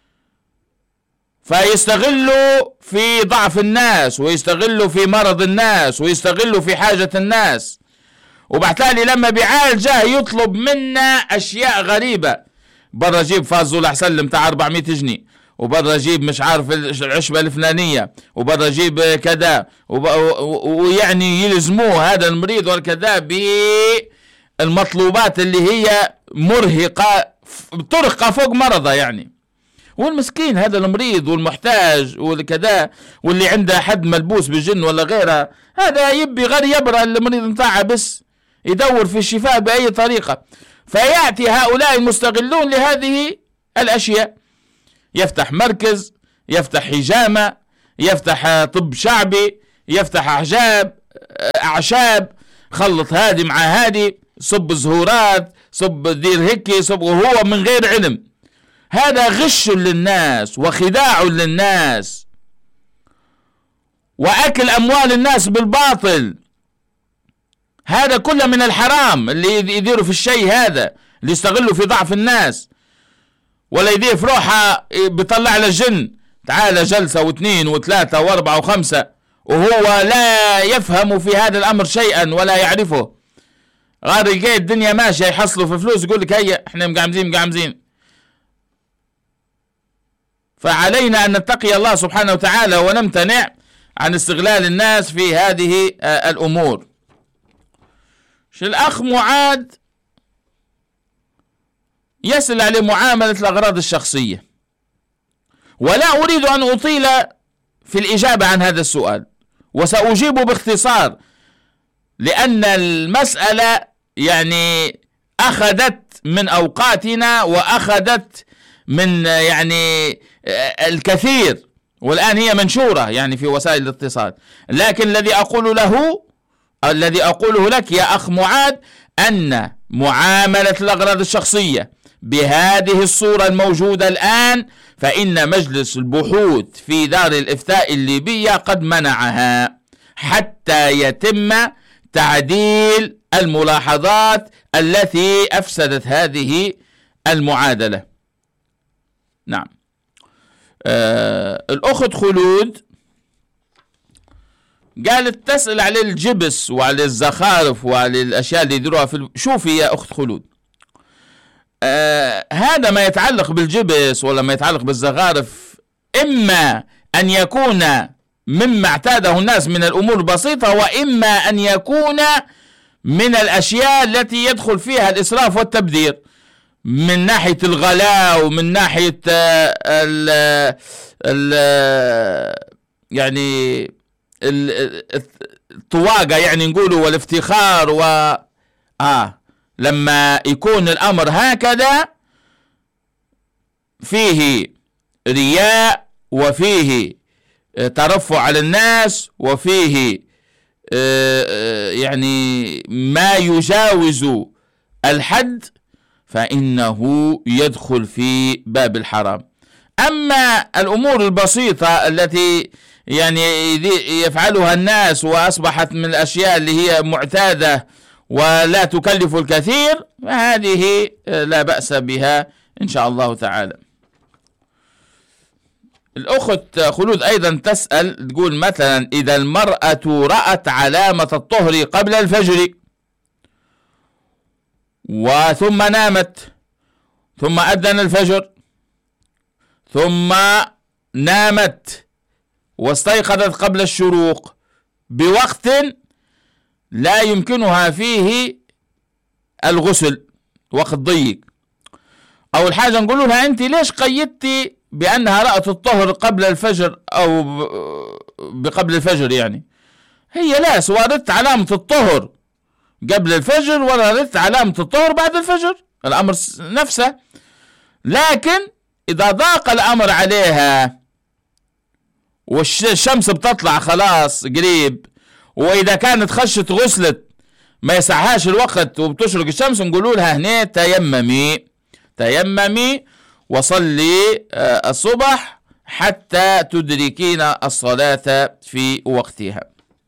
B: فيستغلوا في ضعف الناس ويستغلوا في مرض الناس ويستغلوا في حاجه الناس، وبعتالي لما بيعالجه يطلب منا اشياء غريبه. برا جيب فازول احسن لي بتاع أربعمية جنيه، وبرا جيب مش عارف العشبه الفلانيه، وبرا جيب كذا، ويعني يلزموه هذا المريض والكذا بالمطلوبات اللي هي مرهقه ترهقه فوق مرضه يعني. والمسكين هذا المريض والمحتاج والكذا واللي عنده حد ملبوس بالجن ولا غيره، هذا يبي غير يبرأ المريض نتاعه بس يدور في الشفاء بأي طريقة. فيأتي هؤلاء المستغلون لهذه الأشياء، يفتح مركز، يفتح حجامة، يفتح طب شعبي، يفتح أعجاب أعشاب، خلط هادي مع هادي، صب زهورات، صب دير هيك، صب، وهو من غير علم. هذا غش للناس وخداع للناس وأكل أموال الناس بالباطل. هذا كله من الحرام اللي يديروا في الشيء هذا، اللي يستغلوا في ضعف الناس، ولا يضيف روحه بيطلع له الجن تعال جلسة واثنين وثلاثة واربعة وخمسة وهو لا يفهم في هذا الأمر شيئا ولا يعرفه. غير الجاي الدنيا ماشية يحصلوا في فلوس يقول لك هيا احنا مقعمزين مقعمزين. فعلينا أن نتقي الله سبحانه وتعالى ونمتنع عن استغلال الناس في هذه الأمور. الأخ معاد يسأل على معاملة الأغراض الشخصية، ولا أريد أن أطيل في الإجابة عن هذا السؤال، وسأجيبه باختصار، لأن المسألة يعني أخذت من أوقاتنا وأخذت من يعني الكثير، والآن هي منشورة يعني في وسائل الاتصال. لكن الذي أقول له الذي أقوله لك يا أخ معاد أن معاملة الأغراض الشخصية بهذه الصورة الموجودة الآن فإن مجلس البحوث في دار الإفتاء الليبية قد منعها حتى يتم تعديل الملاحظات التي أفسدت هذه المعادلة. نعم. آه الأخت خلود قالت تسأل على الجبس وعلى الزخارف وعلى الأشياء اللي يديروها في الب... شوفي يا أخت خلود، آه هذا ما يتعلق بالجبس ولا ما يتعلق بالزخارف إما أن يكون مما اعتاده الناس من الأمور البسيطة، وإما أن يكون من الأشياء التي يدخل فيها الإسراف والتبذير من ناحية الغلاء ومن ناحية ال ال يعني الطواقة يعني نقوله والافتخار و آه لما يكون الأمر هكذا فيه رياء وفيه ترفع على الناس وفيه يعني ما يجاوز الحد فإنه يدخل في باب الحرام. أما الأمور البسيطة التي يعني يفعلها الناس وأصبحت من الأشياء اللي هي معتادة ولا تكلف الكثير فهذه لا بأس بها إن شاء الله تعالى. الأخت خلود أيضا تسأل تقول مثلا إذا المرأة رأت علامة الطهر قبل الفجر وثم نامت ثم أذن الفجر ثم نامت واستيقظت قبل الشروق بوقت لا يمكنها فيه الغسل، وقت ضيق، أول حاجة نقول لها أنت ليش قيدتي بأنها رأت الطهر قبل الفجر أو بقبل الفجر؟ يعني هي لا، سواء رأت علامة الطهر قبل الفجر ولا رأت علامة الطهر بعد الفجر الأمر نفسه. لكن إذا ضاق الأمر عليها والشمس بتطلع خلاص قريب، وإذا كانت خشت غسلت ما يسعهاش الوقت وبتشرق الشمس، نقولوا لها هنا تيممي تيممي وصلي الصبح حتى تدركين الصلاة في وقتها.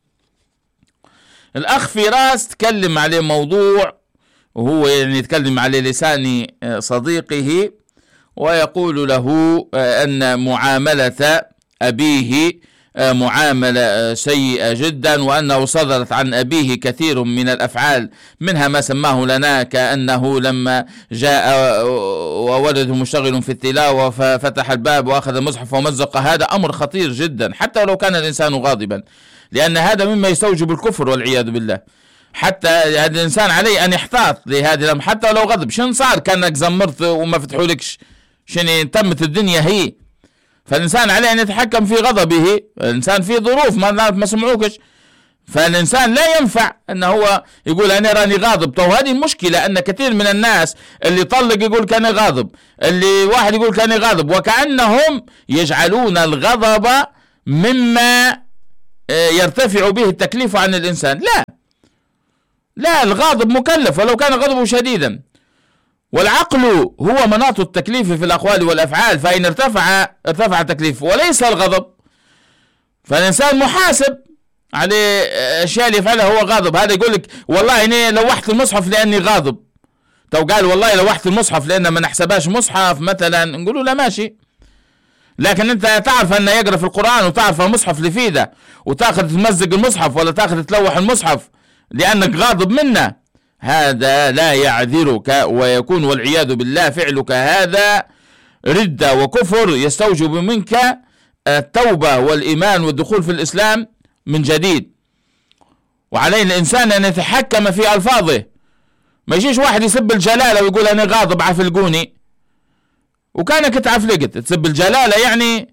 B: الأخ فراس تكلم عليه موضوع وهو يعني يتكلم على لسان صديقه ويقول له أن معاملة أبيه معاملة سيئة جدا، وأنه صدرت عن أبيه كثير من الأفعال منها ما سماه لنا كأنه لما جاء وولده مشتغل في التلاوة ففتح الباب وأخذ المصحف ومزق. هذا أمر خطير جدا حتى لو كان الإنسان غاضبا، لأن هذا مما يستوجب الكفر والعياذ بالله. حتى هذا الإنسان عليه أن يحتاط لهذه الأمر حتى لو غضب. شن صار كأنك زمرت وما فتحولكش، شن تمت الدنيا هي. فالإنسان عليه أن يتحكم في غضبه، الإنسان في ظروف ما ما سمعوكش، فالإنسان لا ينفع أنه هو يقول أنا راني غاضب. تو هذه المشكلة أن كثير من الناس اللي طلق يقول كان غاضب، اللي واحد يقول كان غاضب، وكأنهم يجعلون الغضب مما يرتفع به التكليف عن الإنسان. لا لا، الغاضب مكلف ولو كان غضبه شديدا، والعقل هو مناط التكليف في الأقوال والأفعال، فإن ارتفع ارتفع التكليف وليس الغضب. فالإنسان محاسب على أشياء اللي يفعلها هو غاضب. هذا يقول لك والله إني لوحت المصحف لأني غاضب، تو قال والله لوحت المصحف لأن ما نحسبهاش مصحف مثلا، نقولوا لا ماشي، لكن أنت تعرف أنه يقرأ في القرآن وتعرف المصحف اللي فيه ده وتاخذ تمزق المصحف ولا تاخذ تلوح المصحف لأنك غاضب منه، هذا لا يعذرك، ويكون والعياذ بالله فعلك هذا ردة وكفر يستوجب منك التوبة والإيمان والدخول في الإسلام من جديد. وعليه الإنسان أن يتحكم في ألفاظه، ما يجيش واحد يسب الجلالة ويقول أنا غاضب عفلقوني، وكانك تعفلقت تسب الجلالة. يعني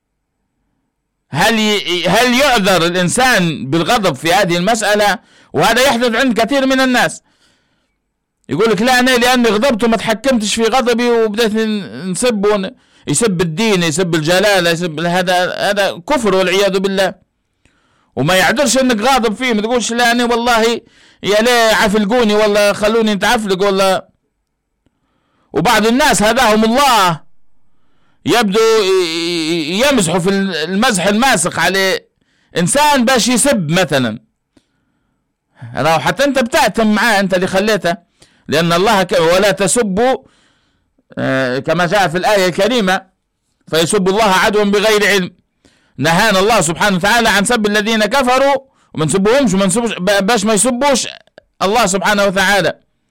B: هل ي... هل يعذر الإنسان بالغضب في هذه المسألة؟ وهذا يحدث عند كثير من الناس، يقول لك لا أنا لأني غضبت وما تحكمتش في غضبي وبدأت نسب ون... يسب الدين، يسب الجلالة، يسب هذا هذا كفر والعياذ بالله. وما يعذرش انك غاضب فيه، ما تقولش لا أنا والله يا ليه عفلقوني ولا خلوني نتعفلق ولا. وبعض الناس هداهم الله يبدو يمزحوا في المزح الماسخ على إنسان باش يسب مثلا، حتى أنت بتأتم معاه، أنت اللي خليته، لأن الله ك... ولا تسبوا آه كما جاء في الآية الكريمة فيسب الله عدوا بغير علم. نهانا الله سبحانه وتعالى عن سب الذين كفروا وما نسبوهمش وما نسبوش باش ما يسبوش الله سبحانه وتعالى.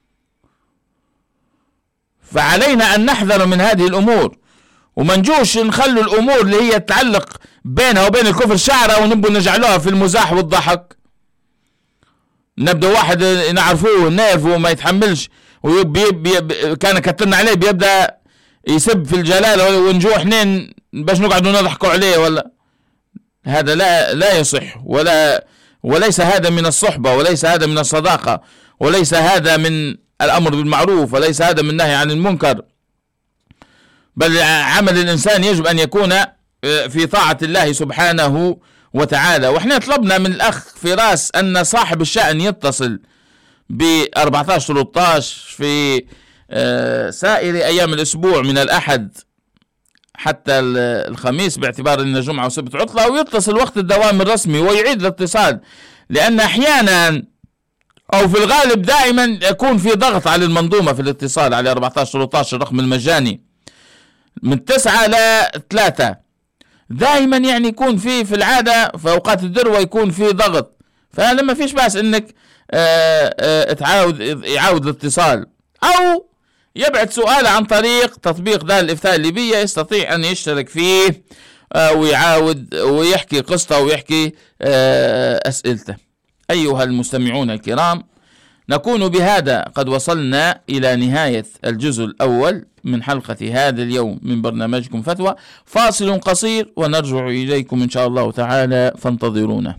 B: فعلينا أن نحذر من هذه الأمور، وما نجوش نخلوا الأمور اللي هي تتعلق بينها وبين الكفر شعرة ونبقوا نجعلوها في المزاح والضحك. نبدأ واحد نعرفوه نايف وما يتحملش ويبي بي كان كترنا عليه بيبدأ يسب في الجلالة ونجوا احنين باش نقعدوا نضحكوا عليه، ولا هذا لا لا يصح، ولا وليس هذا من الصحبة، وليس هذا من الصداقة، وليس هذا من الأمر بالمعروف، وليس هذا من النهي عن المنكر. بل عمل الإنسان يجب أن يكون في طاعة الله سبحانه وتعالى. وإحنا طلبنا من الأخ فراس أن صاحب الشأن يتصل ب أربعة عشر ثلاثة عشر في سائر أيام الأسبوع من الأحد حتى الخميس، باعتبار أن الجمعة وسبت عطلة، ويتصل وقت الدوام الرسمي ويعيد الاتصال، لأن أحيانا أو في الغالب دائما يكون في ضغط على المنظومة في الاتصال على أربعة عشر ثلاثة عشر الرقم المجاني من تسعة ل ثلاثة. دائما يعني يكون في في العادة في أوقات الذروة يكون في ضغط، فلما فيش بأس إنك آآ آآ تعاود يعاود الاتصال، أو يبعث سؤال عن طريق تطبيق دار الإفتاء الليبية يستطيع أن يشترك فيه ويعاود ويحكي قصته ويحكي أسئلته. أيها المستمعون الكرام، نكون بهذا قد وصلنا إلى نهاية الجزء الأول من حلقة هذا اليوم من برنامجكم فتوى. فاصل قصير ونرجع إليكم إن شاء الله تعالى، فانتظرونا.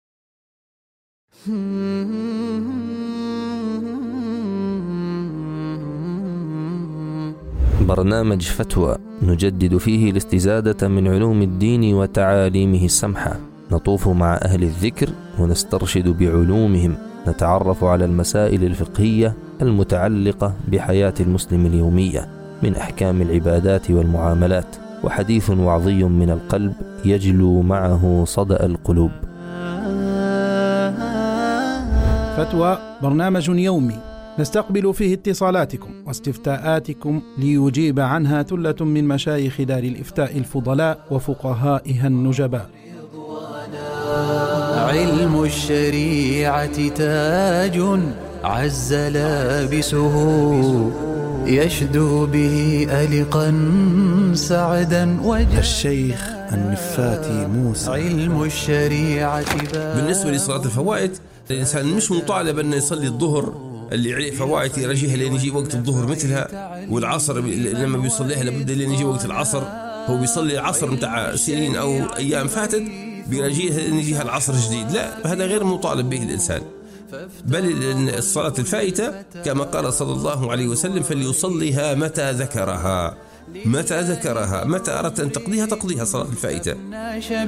J: برنامج فتوى نجدد فيه الاستزادة من علوم الدين وتعاليمه السمحة، نطوف مع أهل الذكر ونسترشد بعلومهم، نتعرف على المسائل الفقهية المتعلقة بحياة المسلم اليومية من أحكام العبادات والمعاملات، وحديث وعظي من القلب يجلو معه صدأ القلوب.
K: فتوى برنامج يومي نستقبل فيه اتصالاتكم واستفتاءاتكم ليجيب عنها ثلة من مشايخ دار الإفتاء الفضلاء وفقهائها النجباء.
L: علم الشريعة تاج عز لابسه يشدو به ألقا سعدا وجه.
K: الشيخ النفاتي موسى.
L: علم الشريعة
M: بالنسبة لصلاة الفوائد، الإنسان مش مطالب أن يصلي الظهر اللي عليه فوائد يرجيها لين يجي وقت الظهر مثلها، والعصر لما بيصليها لابد لين يجي وقت العصر. هو بيصلي العصر متاع سنين أو أيام فاتت بيرجيها لين يجيها العصر جديد، لا، هذا غير مطالب به الإنسان. بل الصلاة الفائتة كما قال صلى الله عليه وسلم فليصليها متى ذكرها، متى ذكرها، متى أردت أن تقضيها تقضيها صلاة الفائتة.